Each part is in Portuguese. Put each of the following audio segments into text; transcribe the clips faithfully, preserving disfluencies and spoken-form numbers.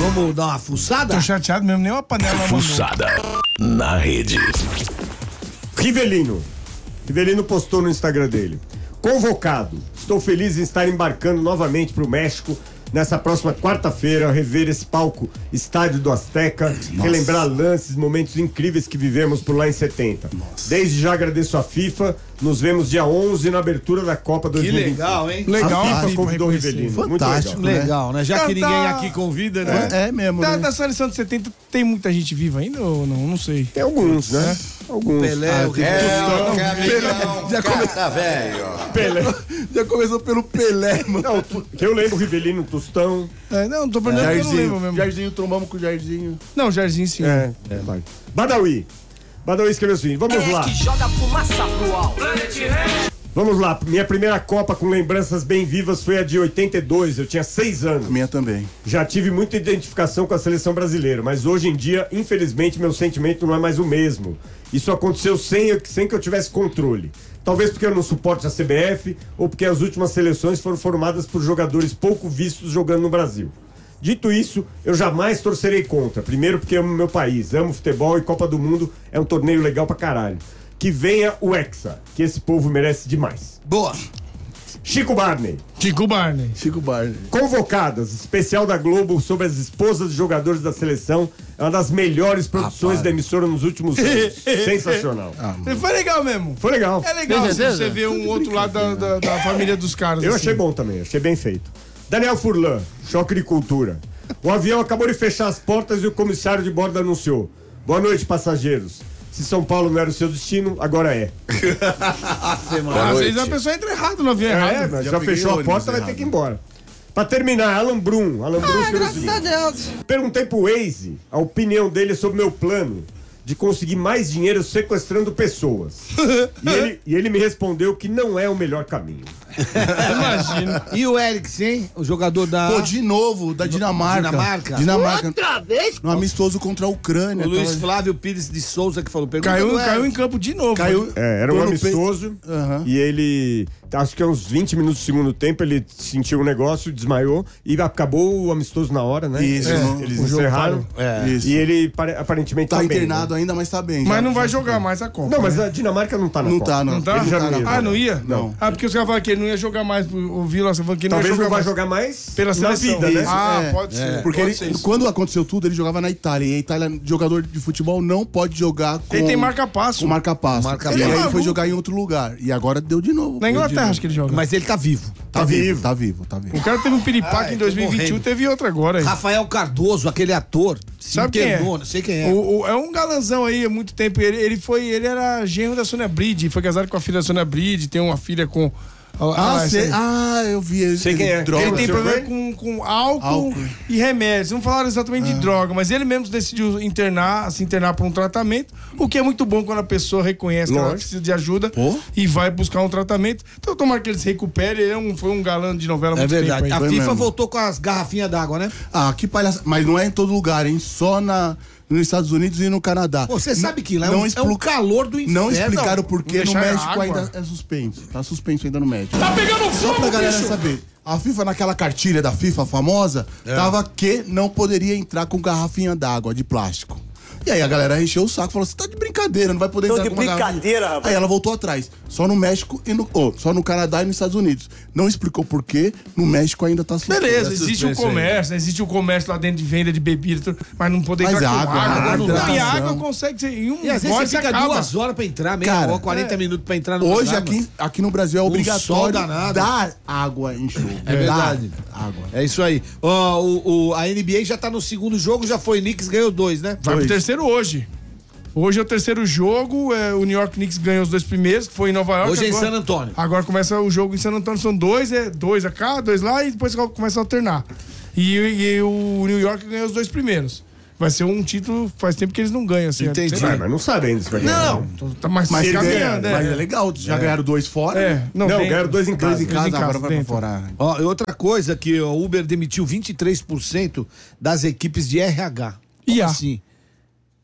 Vamos dar uma fuçada? Tô chateado mesmo, nem uma panela mandou. Fuçada na rede. Rivelino. Rivelino postou no Instagram dele. Convocado. Estou feliz em estar embarcando novamente para o México nessa próxima quarta-feira, rever esse palco Estádio do Azteca, Nossa. relembrar lances, momentos incríveis que vivemos por lá em setenta. Nossa. Desde já agradeço a FIFA. Nos vemos dia onze na abertura da Copa dois mil e vinte. Que legal, hein? Legal, a FIFA convidou o Rivelino. Fantástico, Muito legal. legal, né? Já Tá, que ninguém tá... aqui convida, né? É, é mesmo, da, né? da seleção de setenta, tem muita gente viva ainda ou não? Não sei. Tem alguns, né? É. Alguns. Pelé, ah, o Rivelino. Pelé, já come... Tá velho. Pelé. Já começou pelo Pelé, mano. Não, que eu lembro, Rivelino, Tostão. É, não, tô perguntando porque eu não lembro mesmo. Jairzinho, trombamos com o Jairzinho. Não, Jairzinho sim. É, é. Vai. Badawi. Badawi escreveu assim, vamos é lá. Que joga fumaça pro alto. Vamos lá, minha primeira Copa com lembranças bem vivas foi a de oitenta e dois, eu tinha seis anos. A minha também. Já tive muita identificação com a seleção brasileira, mas hoje em dia, infelizmente, meu sentimento não é mais o mesmo. Isso aconteceu sem, sem que eu tivesse controle. Talvez porque eu não suporte a C B F ou porque as últimas seleções foram formadas por jogadores pouco vistos jogando no Brasil. Dito isso, eu jamais torcerei contra. Primeiro porque amo meu país, amo futebol e Copa do Mundo é um torneio legal pra caralho. Que venha o Hexa, que esse povo merece demais. Boa. Chico Barney. Chico Barney. Chico Barney. Convocadas, especial da Globo sobre as esposas de jogadores da seleção. É uma das melhores produções ah, da emissora nos últimos anos. Sensacional. Ah, Foi legal mesmo. Foi legal. É legal se você ver um outro lado da, da, da família dos caras. Eu assim. achei bom também, achei bem feito. Daniel Furlan, choque de cultura. O avião acabou de fechar as portas e o comissário de bordo anunciou: boa noite, passageiros. Se São Paulo não era o seu destino, agora é. Às vezes a pessoa entra errado no avião. É, errado. mas já, já fechou a porta, vai ter que ir embora. Pra terminar, Alan Brum. Alan Brum Ah, graças a Deus. Perguntei pro Waze a opinião dele sobre meu plano de conseguir mais dinheiro sequestrando pessoas. e, ele, e ele me respondeu que não é o melhor caminho. Imagina. E o Eriksen, o jogador da... Pô, de novo, da Dinamarca. Dinamarca. Dinamarca. Outra vez? No amistoso contra a Ucrânia. O Luiz tava- Flávio Pires de Souza que falou. Caiu, pergunta do caiu em Eriksen. campo de novo. Caiu. É, era um Pô, no amistoso Aham. e ele, acho que é uns vinte minutos do segundo tempo, ele sentiu um negócio, desmaiou e acabou o amistoso na hora, né? Isso, É, no- eles o jogo encerraram. parou. É. Isso. E ele pare- aparentemente Tá tá bem, internado né? ainda, mas tá bem. Mas já- não vai já- jogar mais a Copa. Não, mas né? a Dinamarca não tá na Não Copa. tá, não. Não tá? Ele já não ia. Ah, não ia? Não. Ah, porque os caras falaram que ele não ia jogar mais. O Vila falou que não Talvez ia jogar não vai mais. jogar mais Pela na seleção. vida, né? Ah, É. pode ser. Porque pode ele, ser isso. quando aconteceu tudo, ele jogava na Itália. E a Itália, jogador de futebol, não pode jogar com... Ele tem marca-passo. Com marca-passo. Marca-passo. E aí Ele é ele foi maluco. jogar em outro lugar. E agora deu de novo. Na Deu de Inglaterra novo. acho que ele joga. Mas ele tá vivo. Tá vivo, tá vivo, tá vivo. O cara teve um piripaque Ai, em tô dois mil e vinte e um, morrendo. teve outro agora. Aí. Rafael Cardoso, aquele ator. se Sabe quem é? internou, Não sei quem é. O, o- é um galanzão aí há muito tempo. Ele, ele foi, ele era genro da Sônia Bride, foi casado com a filha da Sônia Bride, tem uma filha com. Ah, essa sei, aí. ah, eu vi. Ele, Sei quem é. Droga. Ele tem Seu problema Brain? com, com álcool, Álcool. e remédios. Não falaram exatamente de droga, mas ele mesmo decidiu internar, se internar por um tratamento, o que é muito bom quando a pessoa reconhece que ela Lógico. precisa de ajuda Pô. e vai buscar um tratamento. Então, tomara que ele se recupere. Ele é um- foi um galã de novela há É muito verdade. tempo A aí. Foi FIFA mesmo. voltou com as garrafinhas d'água, né? Ah, que palhaça. Mas não é em todo lugar, hein? Só na, nos Estados Unidos e no Canadá. Pô, você sabe que lá é não um, é explu- um calor do inferno. Não explicaram por que não no deixaram México água. ainda é suspenso. Tá suspenso ainda no México. Tá pegando Só fogo, pra galera bicho! saber. A FIFA, naquela cartilha da FIFA famosa, tava que não poderia entrar com garrafinha d'água de plástico. E aí a galera encheu o saco e falou: você tá de brincadeira, não vai poder Tô entrar de com uma brincadeira, garrafinha. rapaz. Aí ela voltou atrás. Só no México e no. Oh, só no Canadá e nos Estados Unidos. Não explicou por quê. No México ainda tá suspenso. Beleza, Essa existe o suspense aí. comércio, existe o comércio lá dentro de venda de bebida, tudo, mas não poder Mas entrar com água, água. água, não, não, e hidratação. água consegue ser. Em um E às vezes gole você fica acaba. duas horas pra entrar, meia Cara, hora, quarenta minutos pra entrar no Hoje programa. aqui, aqui no Brasil é sol obrigatório danado. dar água em show. É verdade. Dar água. É isso aí. Ó, o, o- a N B A já tá no segundo jogo, já foi Knicks, ganhou dois, né? Vai pro Dois. terceiro hoje. Hoje é o terceiro jogo, é, o New York Knicks ganhou os dois primeiros, que foi em Nova York. Hoje é em agora- San Antônio. Agora começa o jogo em San Antônio, são dois, é dois a cá, dois lá, e depois começa a alternar. E, e o New York ganhou os dois primeiros. Vai ser um título, faz tempo que eles não ganham, assim. Entendi. sei lá. Vai, mas não sabe ainda se vai ganhar. Não, tá mais Mas, caminhando, ganha, né? mas é legal, já ganharam dois fora. É, né? não, Não, tem- ganharam dois em casa. Dois em casa, em casa, agora vai pra dentro. fora. Ó, e outra coisa que o Uber demitiu vinte e três por cento das equipes de R H. Como I A. assim?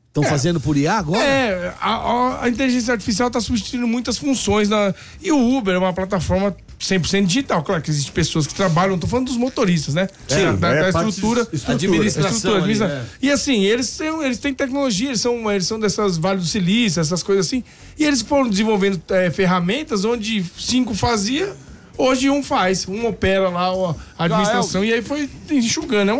Estão fazendo por I A agora? É, a, a- a inteligência artificial está substituindo muitas funções. Na, e o Uber é uma plataforma cem por cento digital. Claro que existem pessoas que trabalham, não tô falando dos motoristas, né? Sim, da, da- é da parte estrutura, de estrutura. Administração estrutura, ali, administra- né? E assim, eles têm, eles têm tecnologia, eles são, eles são dessas Vale do Silício, essas coisas assim. E eles foram desenvolvendo é, ferramentas onde cinco fazia, hoje um faz. Um opera lá a administração e aí foi enxugando. É uma